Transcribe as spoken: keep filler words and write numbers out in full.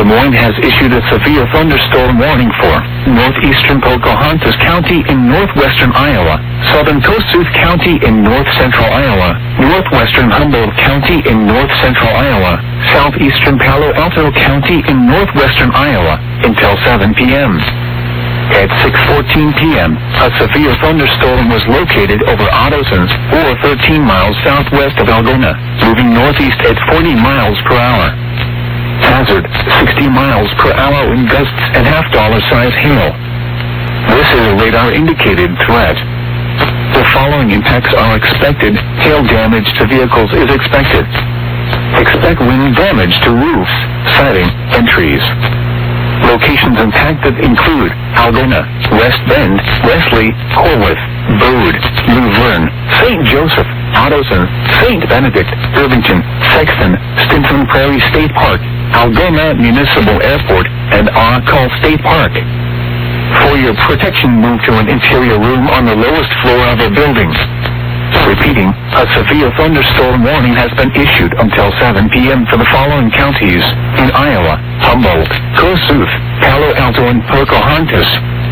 Moines has issued a severe thunderstorm warning for northeastern Pocahontas County in northwestern Iowa, southern Kossuth County in north-central Iowa, northwestern Humboldt County in north-central Iowa, southeastern Palo Alto County in northwestern Iowa, until seven p m At six fourteen p m, a severe thunderstorm was located over Ottosons, or thirteen miles southwest of Algona, moving northeast at forty miles per hour. Hazard, sixty miles per hour in gusts and half-dollar size hail. This is a radar-indicated threat. The following impacts are expected. Hail damage to vehicles is expected. Expect wind damage to roofs, siding, and trees. Locations impacted include Algona, West Bend, Wesley, Horwath, Bode, Luverne, Saint Joseph, Ottoson, Saint Benedict, Irvington, Sexton, Stinson Prairie State Park, Algona Municipal Airport, and Arcall State Park. For your protection, move to an interior room on the lowest floor of a building. Repeating, a severe thunderstorm warning has been issued until seven p m for the following counties in Iowa: Humboldt, Kossuth, Palo Alto, and Pocahontas.